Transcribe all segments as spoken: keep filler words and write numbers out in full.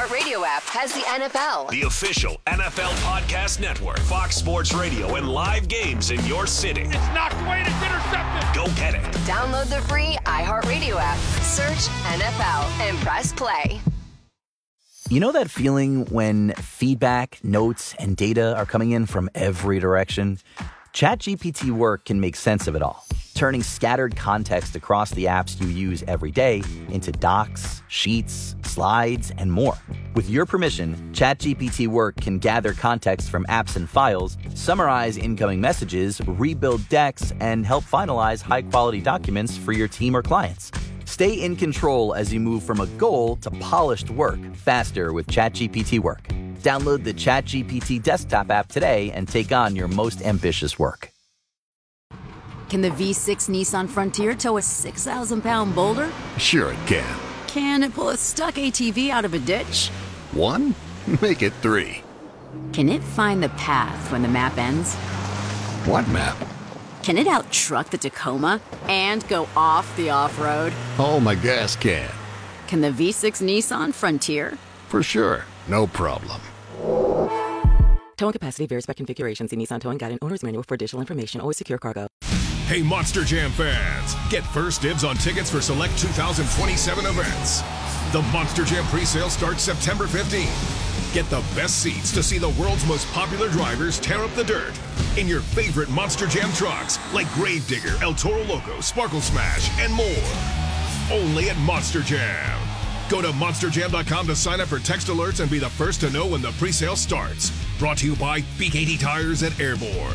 iHeartRadio app has the N F L. The official N F L Podcast Network, Fox Sports Radio, and live games in your city. It's knocked away and it's intercepted. Go get it. Download the free iHeartRadio app. Search N F L and press play. You know that feeling when feedback, notes, and data are coming in from every direction? ChatGPT Work can make sense of it all, turning scattered context across the apps you use every day into docs, sheets, slides, and more. With your permission, ChatGPT Work can gather context from apps and files, summarize incoming messages, rebuild decks, and help finalize high-quality documents for your team or clients. Stay in control as you move from a goal to polished work faster with ChatGPT Work. Download the ChatGPT desktop app today and take on your most ambitious work. Can the V six Nissan Frontier tow a six thousand pound boulder? Sure it can. Can it pull a stuck A T V out of a ditch? One? Make it three. Can it find the path when the map ends? What map? Can it out-truck the Tacoma and go off the off-road? Oh, my gas can. Can the V six Nissan Frontier? For sure. No problem. Towing capacity varies by configuration. See Nissan Towing Guide and Owner's Manual for additional information. Always secure cargo. Hey, Monster Jam fans. Get first dibs on tickets for select two thousand twenty-seven events. The Monster Jam presale starts September fifteenth. Get the best seats to see the world's most popular drivers tear up the dirt in your favorite Monster Jam trucks like Gravedigger, El Toro Loco, Sparkle Smash, and more. Only at Monster Jam. Go to monster jam dot com to sign up for text alerts and be the first to know when the presale starts. Brought to you by B K T Tires at Airborne.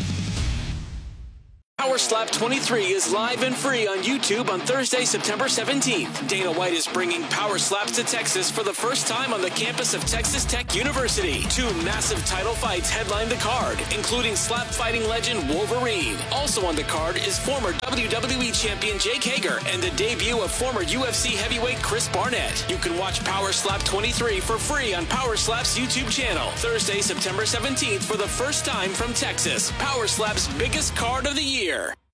Power Slap twenty-three is live and free on YouTube on Thursday, September seventeenth. Dana White is bringing Power Slaps to Texas for the first time on the campus of Texas Tech University. Two massive title fights headline the card, including slap fighting legend Wolverine. Also on the card is former W W E champion Jake Hager and the debut of former U F C heavyweight Chris Barnett. You can watch Power Slap twenty-three for free on Power Slap's YouTube channel. Thursday, September seventeenth for the first time from Texas. Power Slap's biggest card of the year.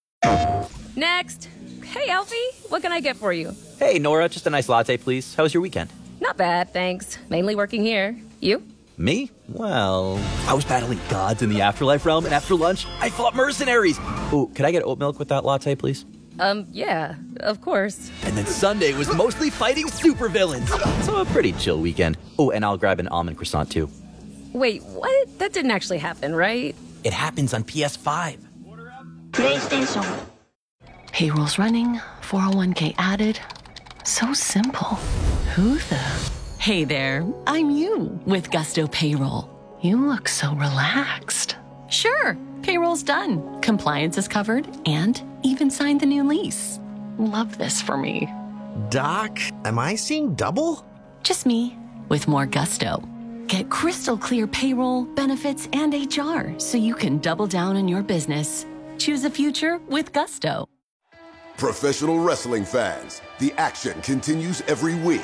Next. Hey, Alfie, what can I get for you? Hey, Nora, just a nice latte, please. How was your weekend? Not bad, thanks. Mainly working here. You? Me? Well, I was battling gods in the afterlife realm, and after lunch, I fought mercenaries. Ooh, could I get oat milk with that latte, please? Um, yeah, of course. And then Sunday was mostly fighting supervillains. So a pretty chill weekend. Oh, and I'll grab an almond croissant, too. Wait, what? That didn't actually happen, right? It happens on P S five. PlayStation. Payroll's running, four oh one k added. So simple. Who the? Hey there, I'm you with Gusto Payroll. You look so relaxed. Sure, payroll's done. Compliance is covered and even signed the new lease. Love this for me. Doc, am I seeing double? Just me with more gusto. Get crystal clear payroll, benefits, and H R so you can double down on your business. Choose a future with Gusto. Professional wrestling fans, the action continues every week.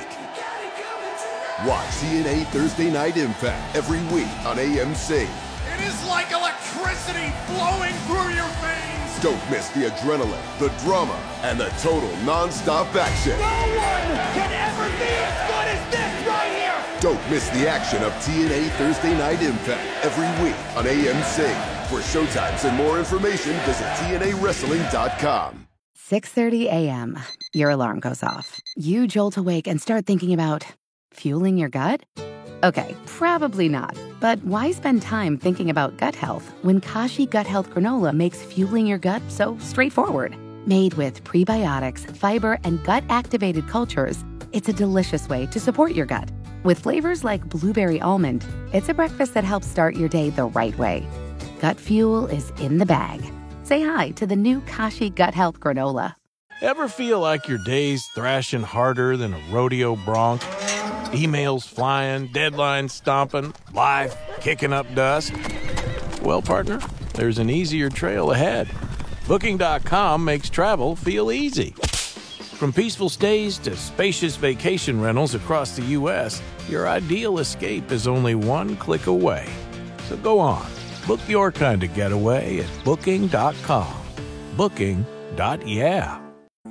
Watch T N A Thursday Night Impact every week on A M C. It is like electricity flowing through your veins. Don't miss the adrenaline, the drama, and the total non-stop action. No one can ever be as good as this right here. Don't miss the action of T N A Thursday Night Impact every week on A M C. For showtimes and more information, visit T N A wrestling dot com. six thirty a.m. Your alarm goes off. You jolt awake and start thinking about fueling your gut? Okay, probably not. But why spend time thinking about gut health when Kashi Gut Health Granola makes fueling your gut so straightforward? Made with prebiotics, fiber, and gut-activated cultures, it's a delicious way to support your gut. With flavors like blueberry almond, it's a breakfast that helps start your day the right way. Gut fuel is in the bag. Say hi to the new Kashi Gut Health Granola. Ever feel like your day's thrashing harder than a rodeo bronc? Emails flying, deadlines stomping, life kicking up dust? Well, partner, there's an easier trail ahead. Booking dot com makes travel feel easy. From peaceful stays to spacious vacation rentals across the U S, your ideal escape is only one click away. So go on. Book your kind of getaway at booking dot com. Booking. Yeah.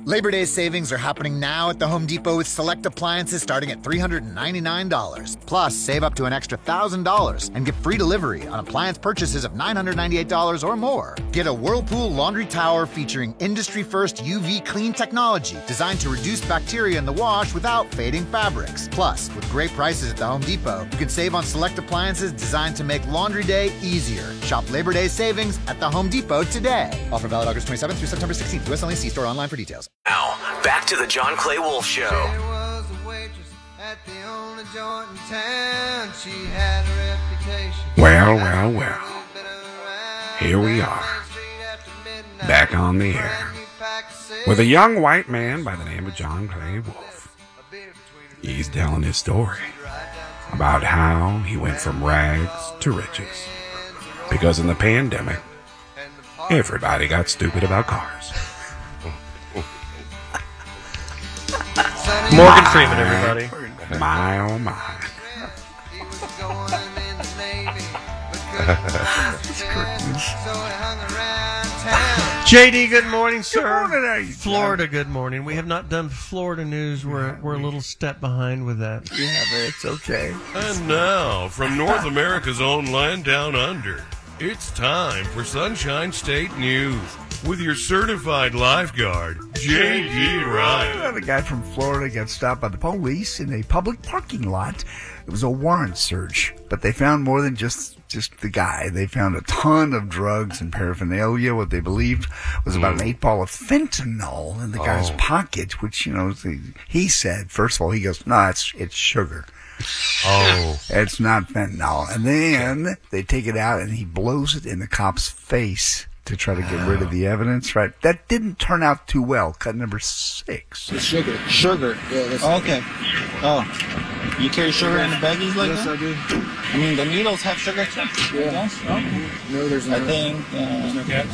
Labor Day savings are happening now at the Home Depot with select appliances starting at three hundred ninety-nine dollars. Plus, save up to an extra one thousand dollars and get free delivery on appliance purchases of nine hundred ninety-eight dollars or more. Get a Whirlpool laundry tower featuring industry-first U V clean technology designed to reduce bacteria in the wash without fading fabrics. Plus, with great prices at the Home Depot, you can save on select appliances designed to make laundry day easier. Shop Labor Day savings at the Home Depot today. Offer valid August twenty-seventh through September sixteenth. U S only. See store online for details. Now, back to the John Clay Wolf Show. She was a waitress at the only joint in town. She had a reputation. Well, well, well. Here we are. Back on the air. With a young white man by the name of John Clay Wolf. He's telling his story about how he went from rags to riches. Because in the pandemic, everybody got stupid about cars. Morgan Freeman, everybody. My, oh my. J D, good morning, sir. Good morning, Florida, good morning. We have not done Florida news. We're we're a little step behind with that. Yeah, but it's okay. And now, from North America's own land down under, it's time for Sunshine State News with your certified lifeguard, J D Ryan. The guy from Florida got stopped by the police in a public parking lot. It was a warrant search, but they found more than just just the guy. They found a ton of drugs and paraphernalia. What they believed was about an eight ball of fentanyl in the guy's Oh. pocket, which, you know, he said, first of all, he goes, no, it's, it's sugar. Oh. It's not fentanyl. And then they take it out and he blows it in the cop's face to try to get rid of the evidence, right? That didn't turn out too well. Cut number six. Sugar. Sugar. Yeah, that's okay. Oh. You carry sugar in the baggies like Yes, that? Yes, I do. I mean, the needles have sugar too? Yeah. Yes? Okay. No, there's no. I think, uh, There's no caps?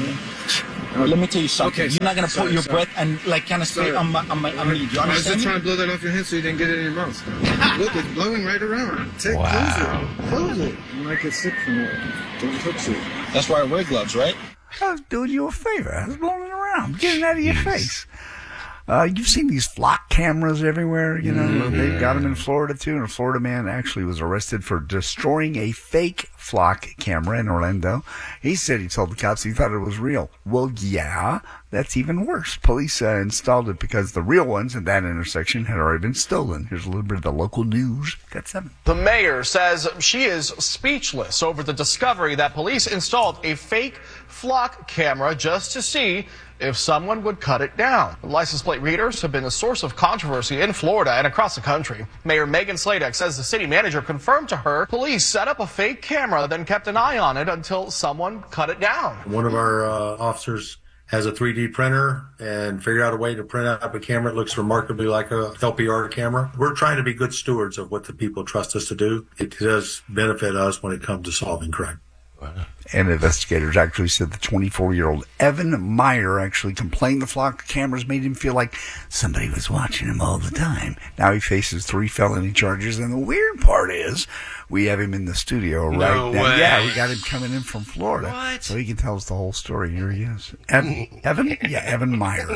no. Let me tell you something. Okay, You're not going to sorry, put your sorry. breath and, like, kind of spray Sorry. on my, on my, on me. Do you I was just understand trying me? to blow that off your head so you didn't get it in your mouth. Look, it's blowing right around. Take, Wow. Close it. Close it. You might get sick from it. Don't touch it. That's why I wear gloves, right? I was doing you a favor. I was blowing it around. Getting it out of your face. Uh, you've seen these flock cameras everywhere, you know. Mm-hmm. They've got them in Florida, too. And a Florida man actually was arrested for destroying a fake flock camera in Orlando. He said he told the cops he thought it was real. Well, yeah, that's even worse. Police uh, installed it because the real ones at that intersection had already been stolen. Here's a little bit of the local news. Got seven. The mayor says she is speechless over the discovery that police installed a fake flock camera just to see if someone would cut it down. License plate readers have been a source of controversy in Florida and across the country. Mayor Megan Sladek says the city manager confirmed to her police set up a fake camera, then kept an eye on it until someone cut it down. One of our uh, officers has a three D printer and figured out a way to print out a camera that looks remarkably like a L P R camera. We're trying to be good stewards of what the people trust us to do. It does benefit us when it comes to solving crime. And investigators actually said the twenty-four-year-old Evan Meyer actually complained the flock cameras made him feel like somebody was watching him all the time. Now he faces three felony charges, and the weird part is we have him in the studio right No now. way. Yeah, we got him coming in from Florida. What? So he can tell us the whole story. Here he is. Evan? Evan? Yeah, Evan Meyer.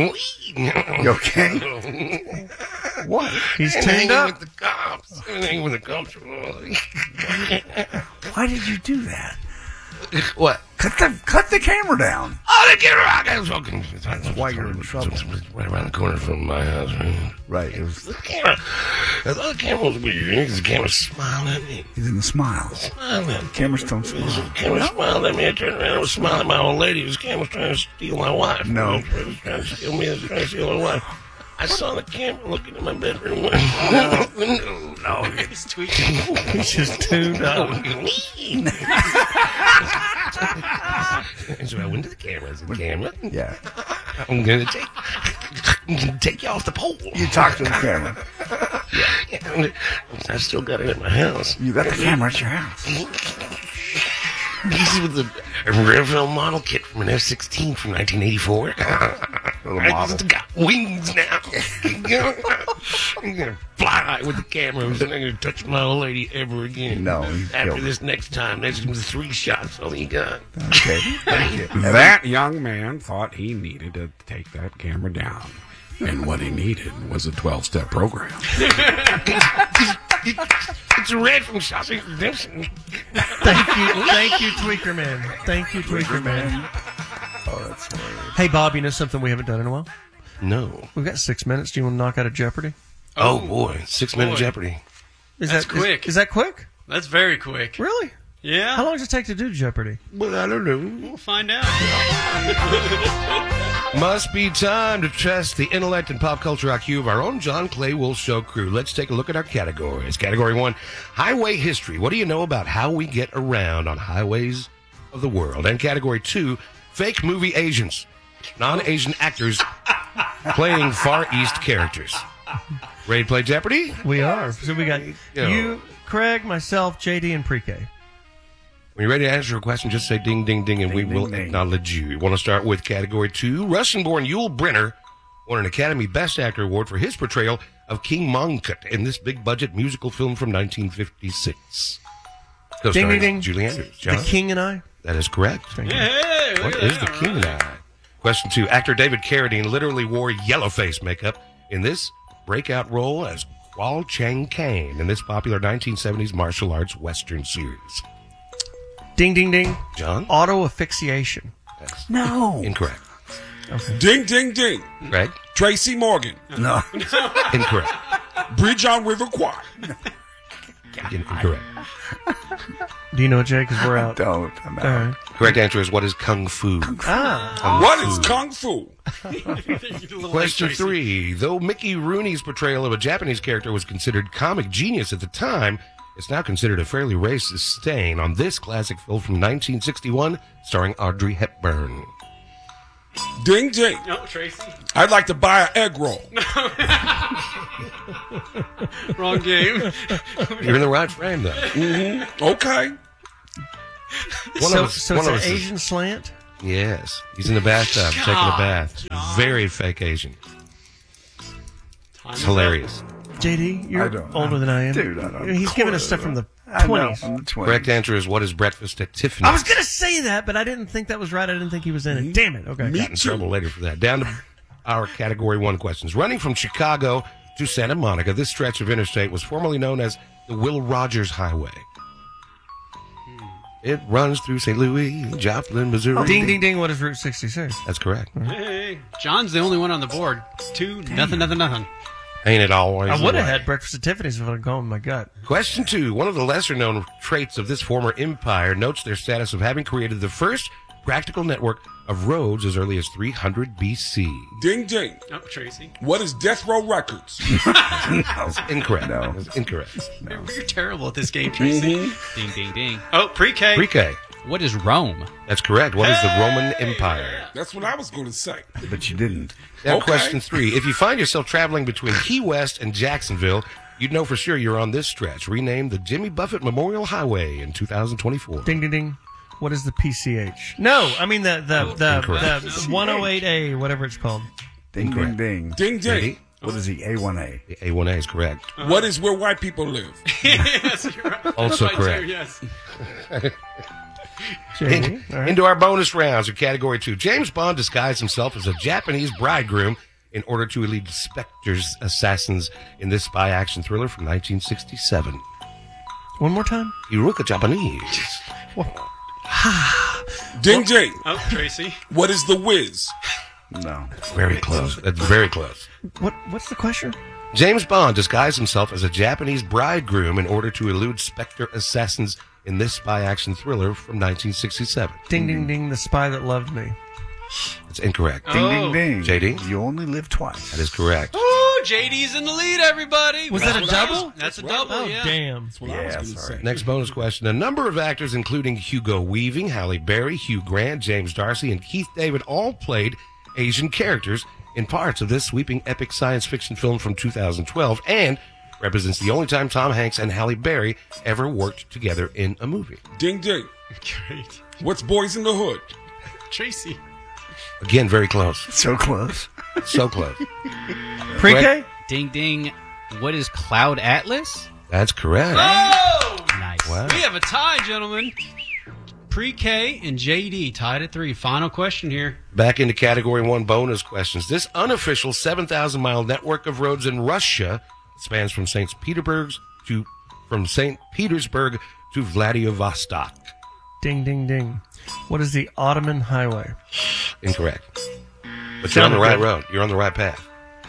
You okay? What? He's And tuned hanging up. with the cops. And hanging with the cops. Why did you do that? What? Cut the cut the camera down. Oh, the camera! I was fucking. That's why you're in trouble. Right around the corner from my house. Right? Right. It was. The camera. I thought the camera was weird because the camera smiled at me. He didn't smile. Smiled at me. Cameras don't smile. The camera smiled at me. I turned around and was smiling at my old lady. The camera was trying to steal my wife. No. It was trying to steal me. It was trying to steal my wife. I saw the camera looking in my bedroom. No, no, no. He's tweaking. He's just tuned up. So I went to the camera. I said, camera, Yeah. I'm going to take I'm gonna take you off the pole. You talk to the camera. Yeah. I still got it at my house. You got the camera at your house. This was a, a Revell model kit from an F sixteen from nineteen eighty-four. Little model. It's got wings now. You're gonna fly die with the camera. I'm not going to touch my old lady ever again. No, he After killed this next time, that's gonna be three shots all he got. Okay, thank you. That young man thought he needed to take that camera down. And what he needed was a twelve-step program. It's Red from Shawshank Redemption. Thank you, thank you, Tweaker Man. Thank you, Tweaker Man. Oh, that's hilarious. Hey, Bob, you know something we haven't done in a while? No. We've got six minutes. Do you want to knock out a Jeopardy? Oh, boy. Six-minute boy. Jeopardy. Is That's that quick. Is, is that quick? That's very quick. Really? Yeah. How long does it take to do Jeopardy? Well, I don't know. We'll find out. Must be time to test the intellect and pop culture I Q of our own John Clay Wolf Show crew. Let's take a look at our categories. Category one, highway history. What do you know about how we get around on highways of the world? And category two, fake movie agents. Non-Asian actors playing Far East characters. Ready to play Jeopardy? We are. So we got Yo. you, Craig, myself, J D, and Pre-K. When you're ready to answer a question, just say ding, ding, ding, and we ding, will ding. acknowledge you. You want to start with category two. Russian-born Yul Brynner won an Academy Best Actor Award for his portrayal of King Mongkut in this big-budget musical film from nineteen fifty-six. Ding, ding, ding. Julie Andrews. John? The King and I. That is correct. Hey, hey, What look is at the that. King and I? Question two. Actor David Carradine literally wore yellowface makeup in this breakout role as Kual Chang Kane in this popular nineteen seventies martial arts Western series. Ding, ding, ding. John? Auto asphyxiation. That's No. incorrect. Okay. Ding, ding, ding. Greg? Tracy Morgan. No. Incorrect. Bridge on River Kwai. Incorrect. Do you know it, Jay? Because we're out. Don't. I'm out. All right. Correct answer is what is Kung Fu? Ah. Kung What Fu. is Kung Fu? Question three. Though Mickey Rooney's portrayal of a Japanese character was considered comic genius at the time, it's now considered a fairly racist stain on this classic film from nineteen sixty-one starring Audrey Hepburn. Ding, ding. No, Tracy. I'd like to buy an egg roll. Wrong game. You're in the right frame, though. Mm-hmm. Okay. One so of us, so one it's of an us is- Asian slant? Yes. He's in the bathtub taking a bath. Very fake Asian. It's hilarious. J D, I you're don't- older than I am. Dude, I don't- He's giving us stuff from the I know, twenties. from the twenties. Correct answer is what is breakfast at Tiffany's? I was going to say that, but I didn't think that was right. I didn't think he was in it. Damn it. Okay. Got in trouble later for that. Down to our category one questions. Running from Chicago to Santa Monica, this stretch of interstate was formerly known as the Will Rogers Highway. It runs through Saint Louis, Joplin, Missouri. Ding, ding, ding. What is Route sixty-six? That's correct. Hey, John's the only one on the board. Two, nothing, nothing, nothing. Ain't it always? I the would have way? had breakfast at Tiffany's if I'd gone with my gut. Question two. One of the lesser-known traits of this former empire notes their status of having created the first practical network of roads as early as three hundred B C. Ding, ding. Oh, Tracy. What is Death Row Records? That's incorrect. No. That's incorrect. You're, you're terrible at this game, Tracy. Mm-hmm. Ding, ding, ding. Oh, pre-K. Pre-K. What is Rome? That's correct. What is the Roman Empire? That's what I was going to say. But you didn't. Now, Okay. question three. If you find yourself traveling between Key West and Jacksonville, you'd know for sure you're on this stretch. Renamed the Jimmy Buffett Memorial Highway in two thousand twenty-four. Ding, ding, ding. What is the P C H? No, I mean the the the, Incorrect. the one oh eight A, whatever it's called. Ding, ding, ding. Ding, ding. Ready? What is the A one A? The A one A is correct. What is where white people live? Yes, you're right. Also Right, correct. too, yes. In- All right. Into our bonus rounds of category two. James Bond disguised himself as a Japanese bridegroom in order to elude Spectre's assassins in this spy action thriller from nineteen sixty-seven. One more time. Iruka Japanese. Ding, ding. Oh, Tracy. What is the whiz? No. Very close. That's very close. What what's the question? James Bond disguised himself as a Japanese bridegroom in order to elude Spectre assassins in this spy action thriller from nineteen sixty-seven. Ding, ding, ding. The spy that loved me. It's incorrect. Ding, Oh. ding, ding. J D? You only live twice. That is correct. Ooh, J D's in the lead, everybody. Was that a double? That's a double, Oh, yeah. damn. That's what I was Yeah, going to sorry. say. Next bonus question. A number of actors, including Hugo Weaving, Halle Berry, Hugh Grant, James Darcy, and Keith David, all played Asian characters in parts of this sweeping epic science fiction film from two thousand twelve and represents the only time Tom Hanks and Halle Berry ever worked together in a movie. Ding, ding. Great. What's Boys in the Hood? Tracy. Again, very close. So close. So close. Pre-K? Ding, ding. What is Cloud Atlas? That's correct. Oh! Nice. Wow. We have a tie, gentlemen. Pre-K and J D tied at three. Final question here. Back into category one bonus questions. This unofficial seven thousand mile network of roads in Russia spans from Saint Petersburg to from Saint Petersburg to Vladivostok. Ding, ding, ding. What is the Ottoman Highway? Incorrect. But you're on the right road. You're on the right path.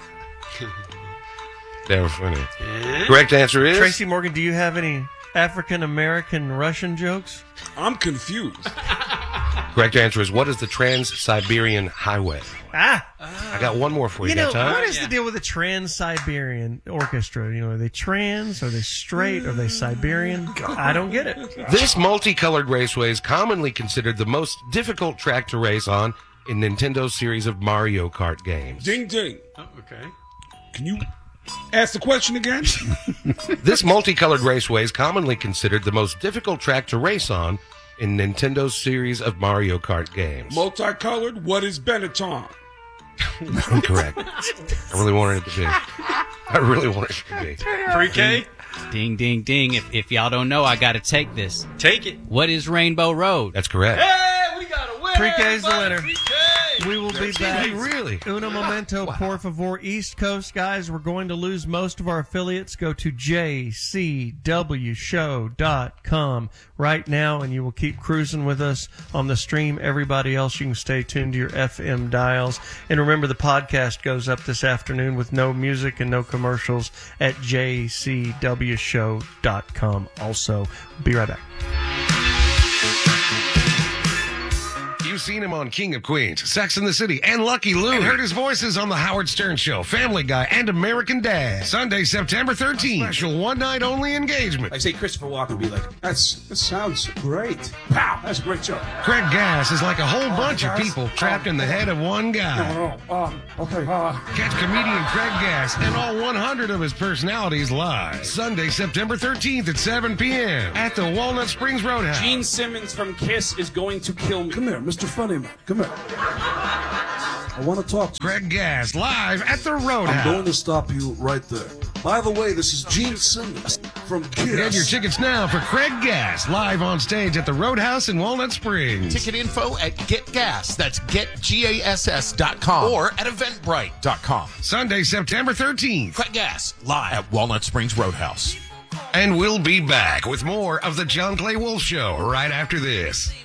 Never funny. Correct answer is... Tracy Morgan, do you have any African-American Russian jokes? I'm confused. Correct answer is, what is the Trans-Siberian Highway? Ah! I got one more for you. You know, Got time? what is the deal with the Trans-Siberian Orchestra? You know, are they trans? Are they straight? Are they Siberian? I don't get it. This multicolored raceway is commonly considered the most difficult track to race on in Nintendo's series of Mario Kart games. Ding, ding. Oh, okay. Can you ask the question again? This multicolored raceway is commonly considered the most difficult track to race on in Nintendo's series of Mario Kart games. Multicolored, what is Benetton? Incorrect. I really wanted it to be. I really wanted it to be. Pre-K? Ding, ding, ding. If, if y'all don't know, I got to take this. Take it. What is Rainbow Road? That's correct. Hey, we got a winner. Pre-K's the everybody. winner. Pre-K. We will be back. Really? Uno momento, por favor. East Coast guys, we're going to lose most of our affiliates. Go to j c w show dot com right now, and you will keep cruising with us on the stream. Everybody else, you can stay tuned to your F M dials. And remember, the podcast goes up this afternoon with no music and no commercials at j c w show dot com. Also, be right back. You've seen him on King of Queens, Sex and the City, and Lucky Louie. And heard his voices on The Howard Stern Show, Family Guy, and American Dad. Sunday, September thirteenth. Special one-night-only engagement. I say Christopher Walken would be like, that's, that sounds great. Wow, that's a great show. Craig Gass is like a whole bunch of people trapped in the head of one guy. No, no, um, okay, uh... Catch comedian Craig Gass and all one hundred of his personalities live. Sunday, September thirteenth at seven p.m. at the Walnut Springs Roadhouse. Gene Simmons from Kiss is going to kill me. Come here, Mister Funny Man. Come here. I want to talk to you. Craig Gass live at the Roadhouse. I'm going to stop you right there. By the way, this is Gene Simmons from Kiss. Get your tickets now for Craig Gass live on stage at the Roadhouse in Walnut Springs. Ticket info at Get Gas. That's get gass dot com or at eventbrite dot com. Sunday, September thirteenth. Craig Gass live at Walnut Springs Roadhouse. And we'll be back with more of the John Clay Wolf Show right after this.